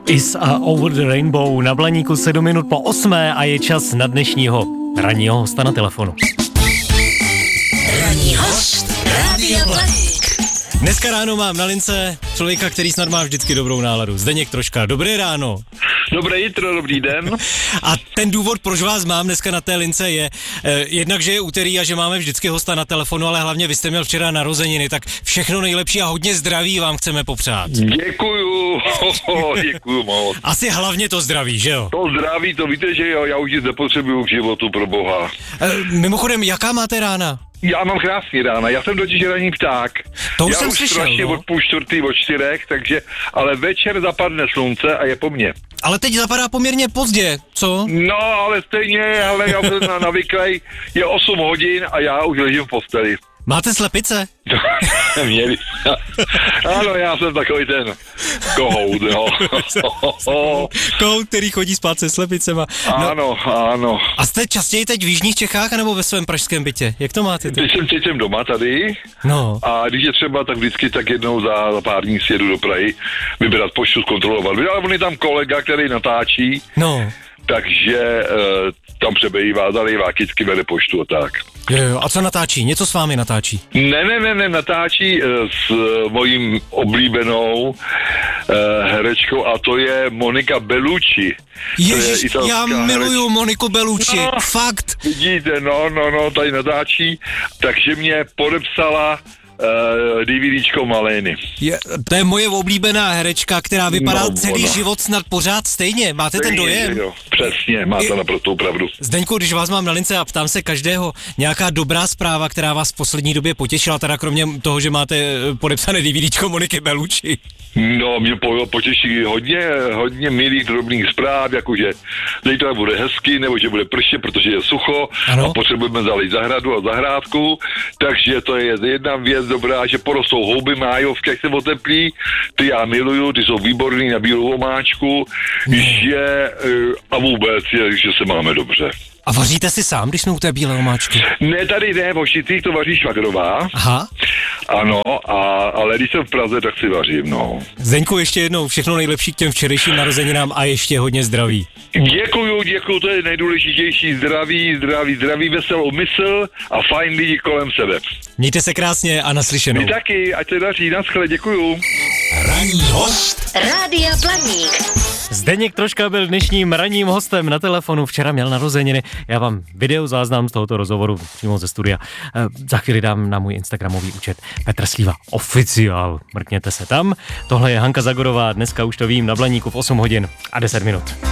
Is a Over the Rainbow na Blaníku 7 minut po 8 a je čas na dnešního ranního hosta na telefonu. Ranní host Rádia Blaník. Dneska ráno mám na lince člověka, který snad má vždycky dobrou náladu. Zdeněk Troška, dobré ráno. Dobré jitro, dobrý den. A ten důvod, proč vás mám dneska na té lince je jednak, že je úterý a že máme vždycky hosta na telefonu, ale hlavně vy jste měl včera narozeniny, tak všechno nejlepší a hodně zdraví vám chceme popřát. Děkuju, děkuju moc. Asi hlavně to zdraví, že jo? To zdraví, to víte, že jo, já už nic nepotřebuju k životu, pro boha. Mimochodem, jaká máte rána? Já mám krásný rána, já jsem totiž ranní pták. To už já jsem už slyšel, strašně no. od 3:30, od 4, takže, ale večer zapadne slunce a je po mně. Ale teď zapadá poměrně pozdě, co? No, ale stejně, ale já jsem navyklej, je 8 hodin a já už ležím v posteli. Máte slepice? Měli. Ano, já jsem takový ten kohout, jo. Kohout, který chodí spát se slepicema. No. Ano. A jste častěji teď v jižních Čechách, anebo ve svém pražském bytě? Jak to máte teď? Teď jsem doma tady. No. A když je třeba, tak vždycky tak jednou za pár dní sjedu do Prahy, vybrat poštu, zkontrolovat. Ale on je tam kolega, který natáčí, No. takže tam přebývá, zalejvá kytky, vede poštu a tak. Jo, a co natáčí? Něco s vámi natáčí? Ne, natáčí s mojí oblíbenou herečkou a to je Monika Bellucci. Ježiš, já miluju Moniku Bellucci, No. Fakt. Vidíte, no, tady natáčí, takže mě podepsala DVDčko Malény. To je moje oblíbená herečka, která vypadá No, celý ona. život snad pořád stejně. Máte ten dojem? Jo, přesně, máte naprosto pravdu. Zdeňku, když vás mám na lince a ptám se každého, nějaká dobrá zpráva, která vás v poslední době potěšila, teda kromě toho, že máte podepsané DVDčko Moniky Bellucci. No, mě potěší hodně milých drobných zpráv, jakože zítra bude hezky, nebo že bude pršet, protože je sucho. Ano. A potřebujeme zalít zahradu a zahrádku, takže to je jedna věc dobrá, že porostou houby májovky, jak se oteplí, ty já miluju, ty jsou výborný na bílou omáčku, že a vůbec je, že se máme dobře. A vaříte si sám, když jsme u té bílé omáčky? Ne, tady ne, v Ošicích to vaří švagrová. Aha. Ano, ale když jsem v Praze, tak si vařím, no. Zdeňku, ještě jednou všechno nejlepší k těm včerejším narozeninám a ještě hodně zdraví. Děkuju, to je nejdůležitější, zdraví, veselou mysl a fajn lidi kolem sebe. Mějte se krásně a naslyšenou. Vy taky, ať se daří, naschle, děkuju. Ranní host Rádia Blaník. Zdeněk Troška byl dnešním ranním hostem na telefonu, včera měl narozeniny. Já vám videozáznam z tohoto rozhovoru přímo ze studia za chvíli dám na můj instagramový účet Petr Slíva Oficiál. Mrkněte se tam. Tohle je Hanka Zagorová, dneska už to vím, na Blaníku v 8 hodin a 10 minut.